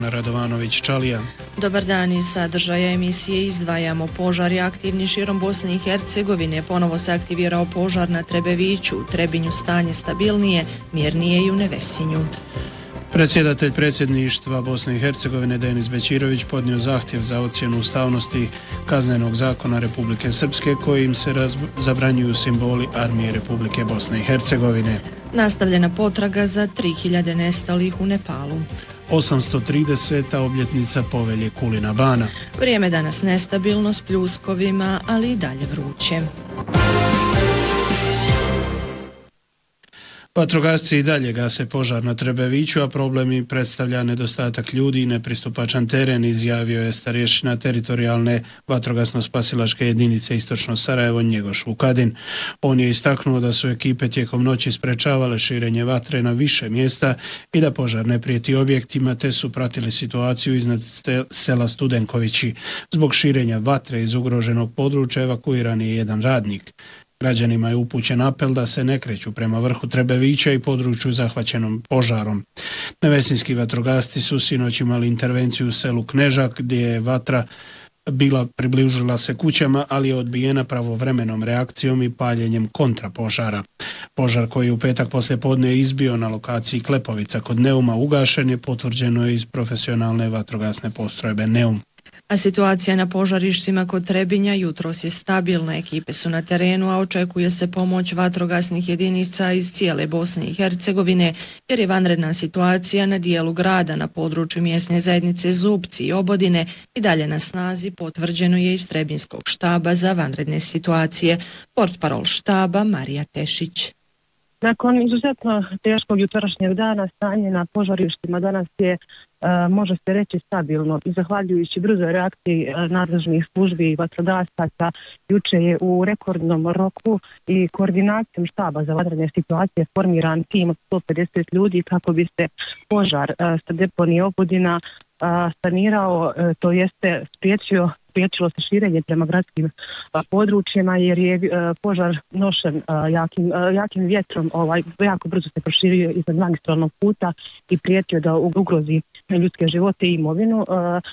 Radovanović Čalija. Dobar dan, iz sadržaja emisije izdvajamo: požar je aktivni širom Bosne i Hercegovine, ponovo se aktivirao požar na Trebeviću, u Trebinju stanje stabilnije, mirnije i u Nevesinju. Predsjedatelj predsjedništva Bosne i Hercegovine Denis Bećirović podnio zahtjev za ocjenu ustavnosti Kaznenog zakona Republike Srpske kojim se zabranjuju simboli Armije Republike Bosne i Hercegovine. Nastavljena potraga za 3000 nestalih u Nepalu. 830. obljetnica povelje Kulina Bana. Vrijeme danas nestabilno s pljuskovima, ali i dalje vruće. Vatrogasci i dalje gase požar na Trebeviću, a problemi predstavlja nedostatak ljudi i nepristupačan teren, izjavio je starješina teritorijalne vatrogasno-spasilačke jedinice Istočno Sarajevo Njegoš Vukadin. On je istaknuo da su ekipe tijekom noći sprečavale širenje vatre na više mjesta i da požar ne prijeti objektima, te su pratili situaciju iznad sela Studenkovići. Zbog širenja vatre iz ugroženog područja evakuiran je jedan radnik. Građanima je upućen apel da se ne kreću prema vrhu Trebevića i području zahvaćenom požarom. Nevesinski vatrogasci su sinoć imali intervenciju u selu Knežak, gdje je vatra približila se kućama, ali je odbijena pravovremenom reakcijom i paljenjem kontrapožara. Požar koji je u petak poslijepodne izbio na lokaciji Klepovica kod Neuma ugašen je, potvrđeno je iz profesionalne vatrogasne postrojbe Neum. A situacija na požarištima kod Trebinja jutros je stabilna, ekipe su na terenu, a očekuje se pomoć vatrogasnih jedinica iz cijele Bosne i Hercegovine, jer je vanredna situacija na dijelu grada na području mjesne zajednice Zubci i Obodine i dalje na snazi, potvrđeno je iz Trebinskog štaba za vanredne situacije. Portparol štaba Marija Tešić. Nakon izuzetno teškog jučerašnjeg dana, stanje na požarištima danas je, može se reći, stabilno. I zahvaljujući brzoj reakciji nadležnih službi i vatrogasaca, juče je u rekordnom roku i koordinacijom štaba za vanredne situacije formiran tim od 150 ljudi kako bi se požar sa deponije Obodina sanirao, to jeste spriječilo se širenje prema gradskim područjima, jer je požar nošen jakim vjetrom, jako brzo se proširio iznad magistralnog puta i prijetio da ugrozi ljudske živote i imovinu,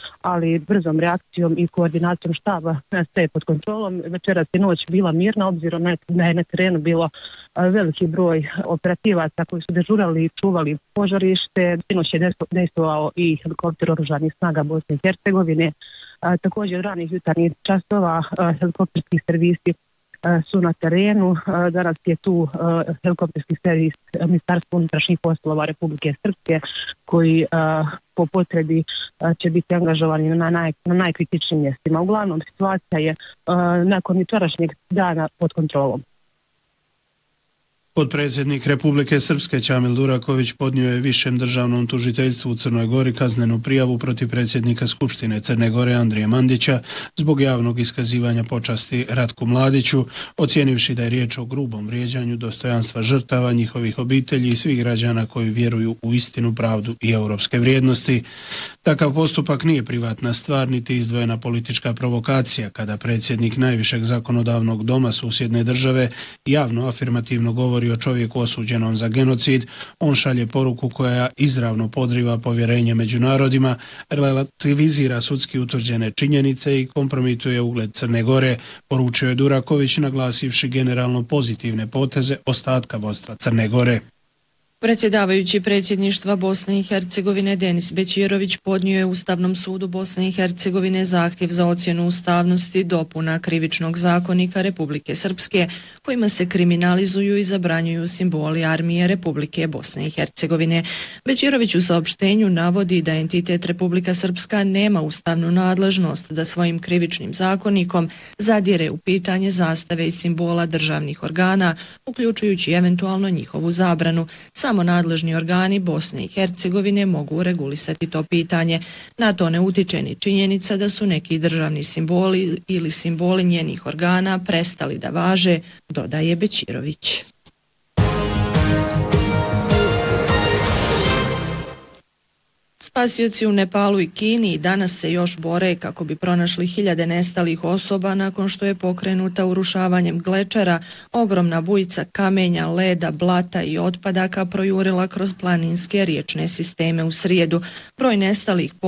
ali brzom reakcijom i koordinacijom štaba sve je pod kontrolom. Večeras je noć bila mirna, obzirom da je na terenu bilo veliki broj operativaca koji su dežurali i čuvali požarište. Sinoć je dejstvovao i helikopter oružanih snaga Bosne i Hercegovine. Također od ranih jutarnjih časova helikopterski servisi su na terenu. Danas je tu helikopterski servis Ministarstva unutrašnjih poslova Republike Srpske koji po potrebi će biti angažovani na najkritičnijim mjestima. Uglavnom, situacija je nakon jučerašnjeg dana pod kontrolom. Potpredsjednik Republike Srpske Ćamil Duraković podnio je Višem državnom tužiteljstvu u Crnoj Gori kaznenu prijavu protiv predsjednika Skupštine Crne Gore Andrije Mandića zbog javnog iskazivanja počasti Ratku Mladiću, ocijenivši da je riječ o grubom vrijeđanju dostojanstva žrtava, njihovih obitelji i svih građana koji vjeruju u istinu, pravdu i europske vrijednosti. Takav postupak nije privatna stvar niti izdvojena politička provokacija. Kada predsjednik najvišeg zakonodavnog doma susjedne države javno afirmativno govori o čovjeku osuđenom za genocid, on šalje poruku koja izravno podriva povjerenje među narodima, relativizira sudski utvrđene činjenice i kompromituje ugled Crne Gore, poručio je Duraković, naglasivši generalno pozitivne poteze ostatka vodstva Crne Gore. Predsjedavajući predsjedništva Bosne i Hercegovine Denis Bećirović podnio je Ustavnom sudu Bosne i Hercegovine zahtjev za ocjenu ustavnosti dopuna Krivičnog zakonika Republike Srpske, kojima se kriminalizuju i zabranjuju simboli Armije Republike Bosne i Hercegovine. Bećirović u saopštenju navodi da entitet Republika Srpska nema ustavnu nadležnost da svojim krivičnim zakonikom zadire u pitanje zastave i simbola državnih organa, uključujući eventualno njihovu zabranu. Samo nadležni organi Bosne i Hercegovine mogu regulisati to pitanje. Na to ne utiče ni činjenica da su neki državni simboli ili simboli njenih organa prestali da važe, dodaje Bećirović. Spasioci u Nepalu i Kini i danas se još bore kako bi pronašli hiljade nestalih osoba nakon što je pokrenuta urušavanjem glečera ogromna bujica kamenja, leda, blata i otpadaka projurila kroz planinske riječne sisteme u srijedu. Broj nestalih